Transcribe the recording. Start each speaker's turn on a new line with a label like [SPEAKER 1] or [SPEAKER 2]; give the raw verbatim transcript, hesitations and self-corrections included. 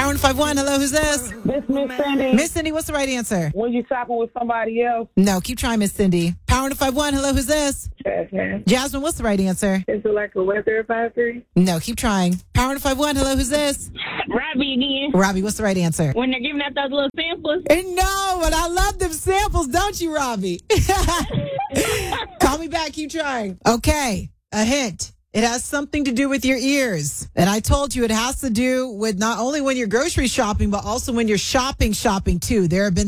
[SPEAKER 1] Power five one. Hello, who's this?
[SPEAKER 2] This Miss Cindy.
[SPEAKER 1] Miss Cindy, what's the right answer?
[SPEAKER 2] When you shopping with somebody else.
[SPEAKER 1] No, keep trying, Miss Cindy. Power five one. Hello, who's this?
[SPEAKER 2] Jasmine.
[SPEAKER 1] Jasmine, what's the right answer?
[SPEAKER 2] Is it like a weather advisory?
[SPEAKER 1] No, keep trying. Power five one. Hello, who's this?
[SPEAKER 3] Robbie again.
[SPEAKER 1] Robbie, what's the right answer?
[SPEAKER 3] When they're giving out those little samples.
[SPEAKER 1] And no, but I love them samples, don't you, Robbie? Call me back. Keep trying. Okay, a hint. It has something to do with your ears. And I told you it has to do with not only when you're grocery shopping, but also when you're shopping, shopping too. There have been